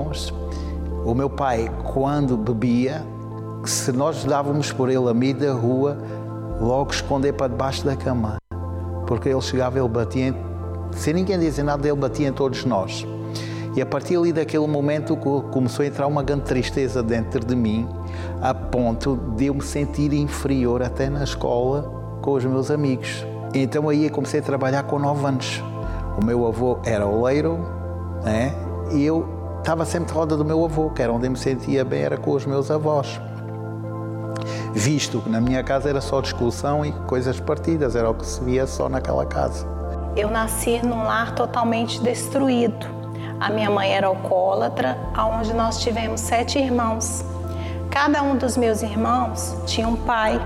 irmãos. O meu pai, quando bebia, se nós dávamos por ele a meio da rua, logo esconder para debaixo da cama. Porque ele chegava, ele batia, sem ninguém dizer nada, ele batia em todos nós. E a partir ali daquele momento começou a entrar uma grande tristeza dentro de mim, a ponto de eu me sentir inferior até na escola com os meus amigos. Então aí eu comecei a trabalhar com 9 anos. O meu avô era oleiro, né? E eu estava sempre de roda do meu avô, que era onde eu me sentia bem, era com os meus avós. Visto que na minha casa era só discussão e coisas partidas, era o que se via só naquela casa. Eu nasci num lar totalmente destruído. A minha mãe era alcoólatra, onde nós tivemos 7 irmãos. Cada um dos meus irmãos tinha um pai.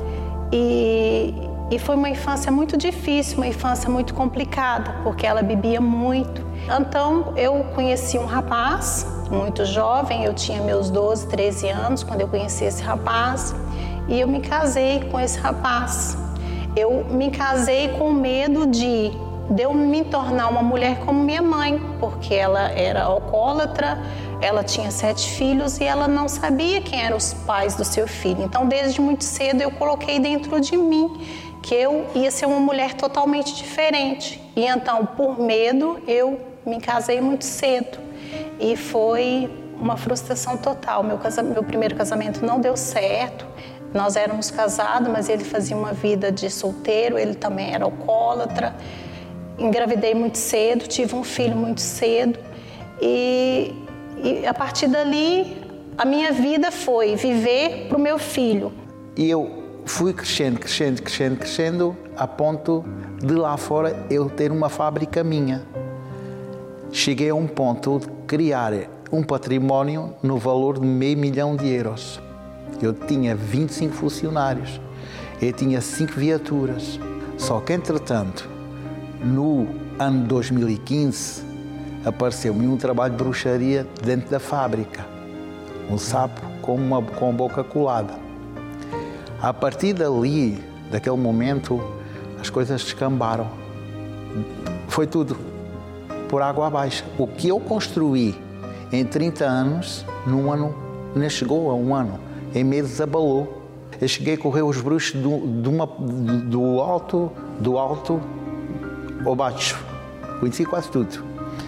E foi uma infância muito difícil, uma infância muito complicada, porque ela bebia muito. Então eu conheci um rapaz, muito jovem, eu tinha meus 12, 13 anos quando eu conheci esse rapaz, e eu me casei com esse rapaz. Eu me casei com medo de eu me tornar uma mulher como minha mãe, porque ela era alcoólatra, ela tinha 7 filhos e ela não sabia quem eram os pais do seu filho. Então, desde muito cedo, eu coloquei dentro de mim que eu ia ser uma mulher totalmente diferente. E então, por medo, eu me casei muito cedo. E foi uma frustração total. Meu primeiro casamento não deu certo. Nós éramos casados, mas ele fazia uma vida de solteiro, ele também era alcoólatra. Engravidei muito cedo, tive um filho muito cedo. E a partir dali, a minha vida foi viver para o meu filho. E eu fui crescendo, a ponto de lá fora eu ter uma fábrica minha. Cheguei a um ponto de criar um património no valor de €500 mil. Eu tinha 25 funcionários, eu tinha 5 viaturas. Só que, entretanto, no ano 2015, apareceu-me um trabalho de bruxaria dentro da fábrica. Um sapo com a boca colada. A partir dali, daquele momento, as coisas descambaram. Foi tudo por água abaixo. O que eu construí em 30 anos, num ano, nem chegou a um ano, em meses abalou. Eu cheguei a correr os bruxos do alto ao baixo. Conheci quase tudo.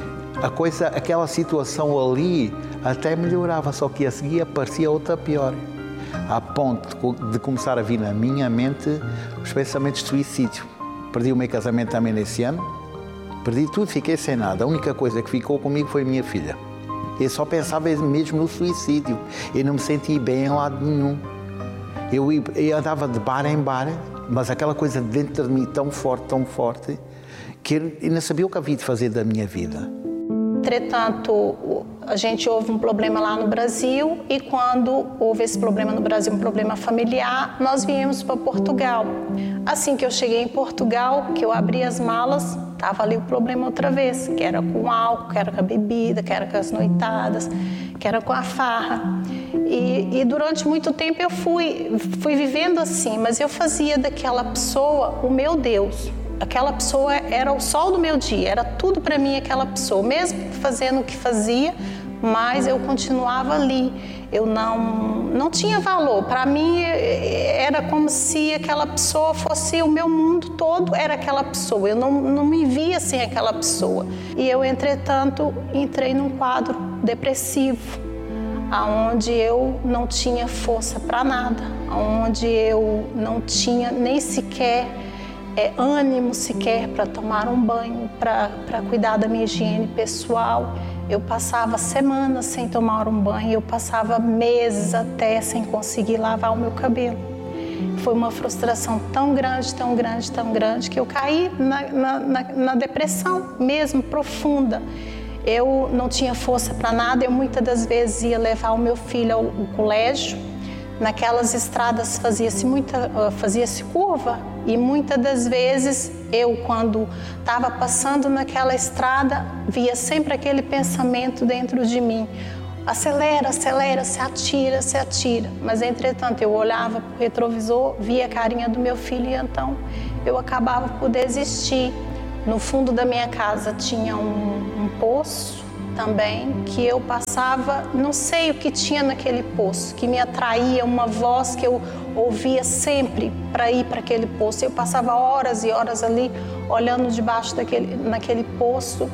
Aquela situação ali até melhorava, só que a seguir aparecia outra pior. A ponto de começar a vir na minha mente os pensamentos de suicídio. Perdi o meu casamento também nesse ano, perdi tudo, fiquei sem nada. A única coisa que ficou comigo foi a minha filha. Eu só pensava mesmo no suicídio. Eu não me sentia bem em lado nenhum. Eu andava de bar em bar, mas aquela coisa dentro de mim tão forte, que eu não sabia o que havia de fazer da minha vida. Entretanto, a gente houve um problema lá no Brasil e quando houve esse problema no Brasil, um problema familiar, nós viemos para Portugal. Assim que eu cheguei em Portugal, que eu abri as malas, estava ali o problema outra vez, que era com o álcool, que era com a bebida, que era com as noitadas, que era com a farra. E durante muito tempo eu fui vivendo assim, mas eu fazia daquela pessoa o meu Deus. Aquela pessoa era o sol do meu dia, era tudo para mim aquela pessoa. Mesmo fazendo o que fazia, mas eu continuava ali. Eu não tinha valor. Para mim era como se aquela pessoa fosse o meu mundo todo, era aquela pessoa. Eu não me via sem aquela pessoa. E eu, entretanto, entrei num quadro depressivo, onde eu não tinha força para nada, onde eu não tinha nem sequer ânimo sequer para tomar um banho, para cuidar da minha higiene pessoal. Eu passava semanas sem tomar um banho, eu passava meses até sem conseguir lavar o meu cabelo. Foi uma frustração tão grande, que eu caí na depressão mesmo, profunda. Eu não tinha força para nada, eu muitas das vezes ia levar o meu filho ao colégio. Naquelas estradas fazia-se curva e muitas das vezes eu, quando estava passando naquela estrada, via sempre aquele pensamento dentro de mim: acelera, acelera, se atira. Mas, entretanto, eu olhava para o retrovisor, via a carinha do meu filho e então eu acabava por desistir. No fundo da minha casa tinha um poço também que eu passava, não sei o que tinha naquele poço, que me atraía, uma voz que eu ouvia sempre para ir para aquele poço. Eu passava horas e horas ali olhando debaixo naquele poço.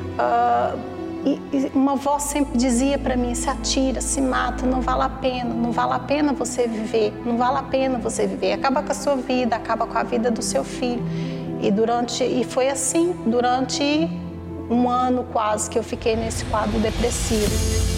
E uma voz sempre dizia para mim: se atira, se mata, não vale a pena você viver, não vale a pena você viver, acaba com a sua vida, acaba com a vida do seu filho. E foi assim durante um ano quase que eu fiquei nesse quadro depressivo.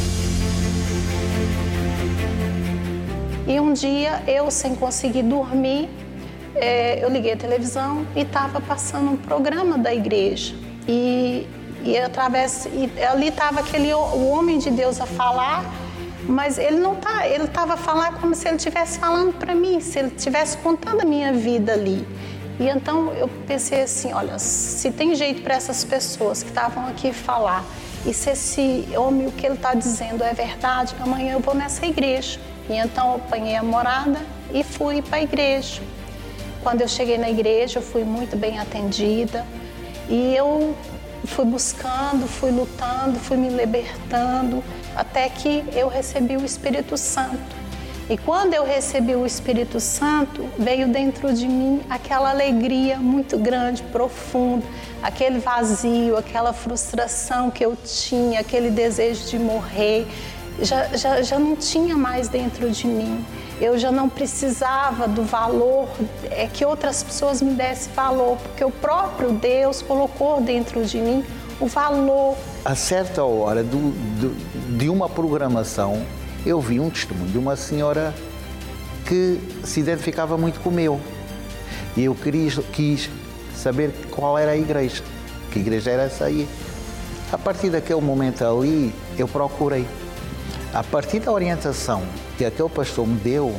E um dia eu, sem conseguir dormir, eu liguei a televisão e estava passando um programa da igreja. E ali estava o homem de Deus a falar, mas ele estava a falar como se ele estivesse falando para mim, se ele estivesse contando a minha vida ali. E então eu pensei assim: olha, se tem jeito para essas pessoas que estavam aqui falar, e se esse homem, o que ele está dizendo é verdade, amanhã eu vou nessa igreja. E então eu apanhei a morada e fui para a igreja. Quando eu cheguei na igreja, eu fui muito bem atendida e eu fui buscando, fui lutando, fui me libertando, até que eu recebi o Espírito Santo. E quando eu recebi o Espírito Santo, veio dentro de mim aquela alegria muito grande, profunda, aquele vazio, aquela frustração que eu tinha, aquele desejo de morrer, já não tinha mais dentro de mim. Eu já não precisava do valor, que outras pessoas me dessem valor, porque o próprio Deus colocou dentro de mim o valor. A certa hora de uma programação, eu vi um testemunho de uma senhora que se identificava muito com o meu. E eu quis saber qual era a igreja, que igreja era essa aí. A partir daquele momento ali, eu procurei. A partir da orientação que aquele pastor me deu,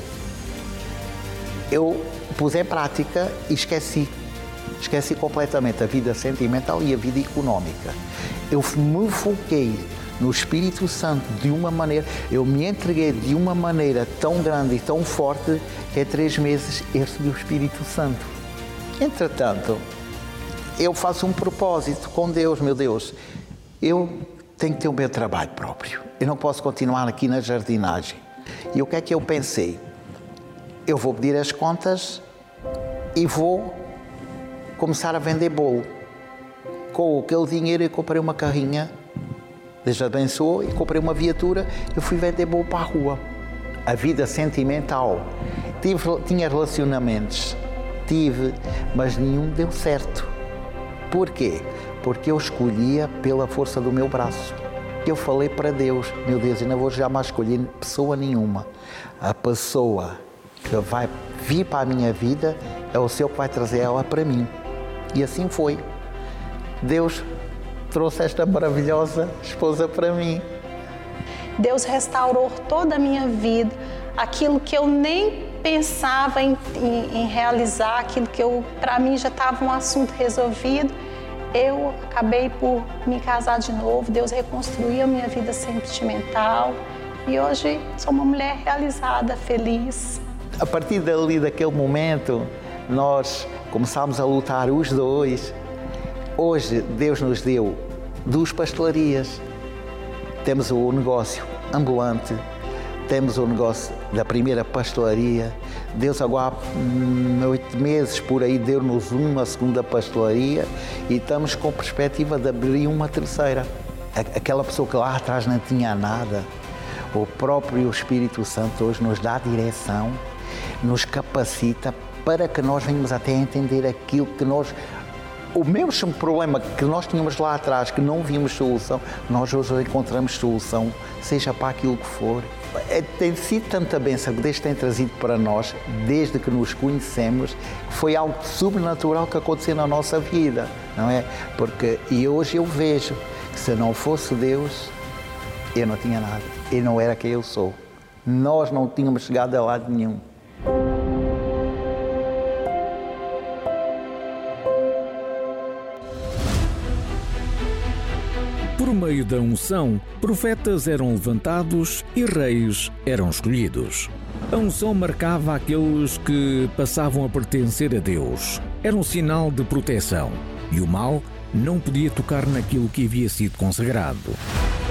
eu pus em prática e esqueci completamente a vida sentimental e a vida económica. Eu me foquei no Espírito Santo de uma maneira, eu me entreguei de uma maneira tão grande e tão forte que em 3 meses eu recebi o Espírito Santo. Entretanto, eu faço um propósito com Deus, meu Deus, eu tenho que ter o meu trabalho próprio, eu não posso continuar aqui na jardinagem. E o que é que eu pensei? Eu vou pedir as contas e vou começar a vender bolo. Com aquele dinheiro eu comprei uma carrinha, Deus abençoou, e comprei uma viatura, eu fui vender bolo para a rua. A vida sentimental, tinha relacionamentos, mas nenhum deu certo. Porquê? Porque eu escolhia pela força do meu braço. Eu falei para Deus: meu Deus, eu não vou jamais escolher pessoa nenhuma. A pessoa que vai vir para a minha vida é o Senhor que vai trazer ela para mim. E assim foi. Deus trouxe esta maravilhosa esposa para mim. Deus restaurou toda a minha vida, aquilo que eu nem pensava em realizar, aquilo que para mim já estava um assunto resolvido. Eu acabei por me casar de novo, Deus reconstruiu a minha vida sentimental e hoje sou uma mulher realizada, feliz. A partir daquele momento, nós começámos a lutar os dois. Hoje, Deus nos deu 2 pastelarias. Temos o negócio ambulante, temos o negócio da primeira pastelaria. Deus agora, 8 meses por aí, deu-nos uma segunda pastelaria e estamos com perspectiva de abrir uma terceira. Aquela pessoa que lá atrás não tinha nada, o próprio Espírito Santo hoje nos dá direção, nos capacita para que nós venhamos até a entender aquilo que o mesmo problema que nós tínhamos lá atrás, que não víamos solução, nós hoje encontramos solução, seja para aquilo que for. Tem sido tanta bênção que Deus tem trazido para nós, desde que nos conhecemos, foi algo sobrenatural que aconteceu na nossa vida, não é? E hoje eu vejo que se não fosse Deus, eu não tinha nada, eu não era quem eu sou. Nós não tínhamos chegado a lado nenhum. Por meio da unção, profetas eram levantados e reis eram escolhidos. A unção marcava aqueles que passavam a pertencer a Deus. Era um sinal de proteção e o mal não podia tocar naquilo que havia sido consagrado.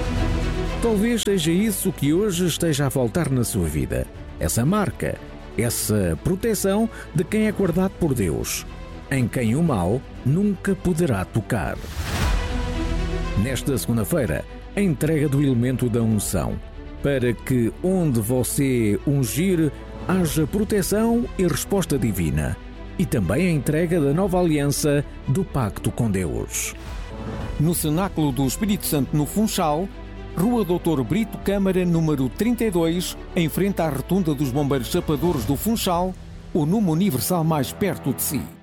talvez seja isso que hoje esteja a faltar na sua vida. Essa marca, essa proteção de quem é guardado por Deus, em quem o mal nunca poderá tocar. Nesta segunda-feira, a entrega do elemento da unção, para que onde você ungir haja proteção e resposta divina, e também a entrega da nova aliança do pacto com Deus. No Cenáculo do Espírito Santo no Funchal, Rua Dr. Brito Câmara, número 32, em frente à Rotunda dos Bombeiros Chapadores do Funchal, o número universal mais perto de si.